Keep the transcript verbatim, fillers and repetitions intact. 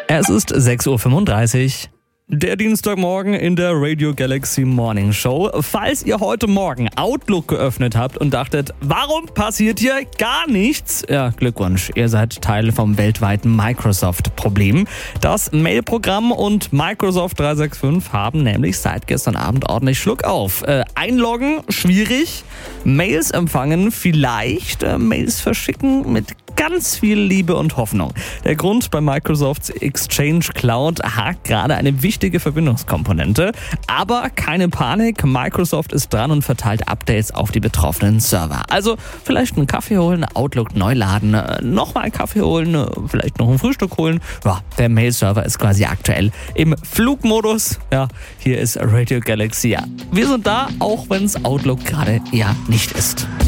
Es ist sechs Uhr fünfunddreißig. Der Dienstagmorgen in der Radio Galaxy Morning Show. Falls ihr heute Morgen Outlook geöffnet habt und dachtet, warum passiert hier gar nichts? Ja, Glückwunsch, ihr seid Teil vom weltweiten Microsoft-Problem. Das Mail-Programm und Microsoft dreihundertfünfundsechzig haben nämlich seit gestern Abend ordentlich Schluck auf. Äh, einloggen, schwierig. Mails empfangen, vielleicht. Äh, Mails verschicken mit ganz viel Liebe und Hoffnung. Der Grund: bei Microsofts Exchange Cloud hakt gerade eine wichtige Verbindungskomponente. Aber keine Panik, Microsoft ist dran und verteilt Updates auf die betroffenen Server. Also vielleicht einen Kaffee holen, Outlook neu laden, nochmal einen Kaffee holen, vielleicht noch ein Frühstück holen. Ja, der Mail-Server ist quasi aktuell im Flugmodus. Ja, hier ist Radio Galaxy. Ja, wir sind da, auch wenn es Outlook gerade eher nicht ist.